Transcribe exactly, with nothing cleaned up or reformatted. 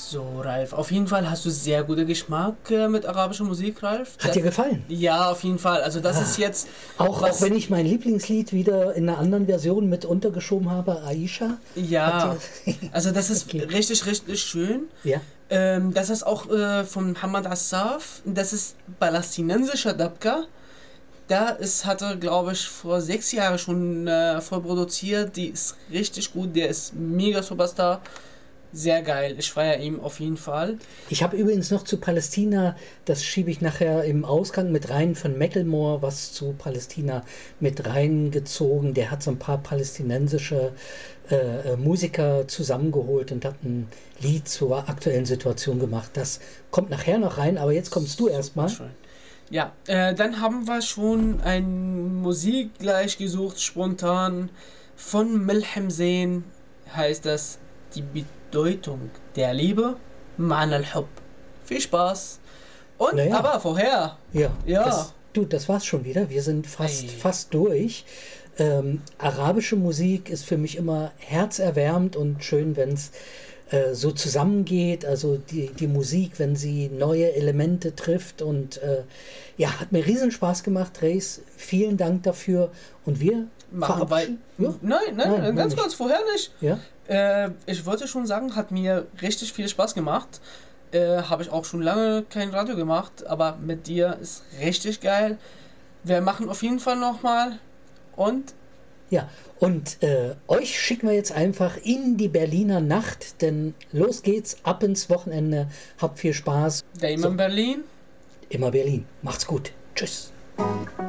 So, Ralf, auf jeden Fall hast du sehr guten Geschmack äh, mit arabischer Musik, Ralf. Hat das, dir gefallen? Ja, auf jeden Fall. Also das Ah, ist jetzt... Auch, was, auch wenn ich mein Lieblingslied wieder in einer anderen Version mit untergeschoben habe, Aisha. Ja, dir, also das ist okay. richtig, richtig schön. Ja. Ähm, das ist auch äh, von Muhammad Assaf. Das ist palästinensischer Dabka. Da ist, hat er, glaube ich, vor sechs Jahren schon äh, vorproduziert. Die ist richtig gut. Der ist mega Superstar. Sehr geil. Ich feiere ihn auf jeden Fall. Ich habe übrigens noch zu Palästina, das schiebe ich nachher im Ausgang mit rein, von Macklemore was zu Palästina mit reingezogen. Der hat so ein paar palästinensische äh, Musiker zusammengeholt und hat ein Lied zur aktuellen Situation gemacht. Das kommt nachher noch rein, aber jetzt kommst du erstmal. Ja, äh, dann haben wir schon eine Musik gleich gesucht, spontan. Von Melhem Zain heißt das die Bedeutung der Liebe, Ma'na al-Hub. Viel Spaß. Und, naja. aber vorher. Ja, ja. Das, du, das war's schon wieder. Wir sind fast, fast durch. Ähm, arabische Musik ist für mich immer herzerwärmend und schön, wenn es äh, so zusammengeht. Also die, die Musik, wenn sie neue Elemente trifft. Und äh, ja, hat mir riesen Spaß gemacht, Reis. Vielen Dank dafür. Und wir machen weiter. Ja? Nein, nein, nein, ganz kurz, vorher nicht. Ja? Äh, ich wollte schon sagen, hat mir richtig viel Spaß gemacht. Äh, Habe ich auch schon lange kein Radio gemacht, aber mit dir ist richtig geil. Wir machen auf jeden Fall nochmal und... Ja, und äh, euch schicken wir jetzt einfach in die Berliner Nacht, denn los geht's, ab ins Wochenende. Habt viel Spaß. Damon so. Berlin. Immer Berlin. Macht's gut. Tschüss.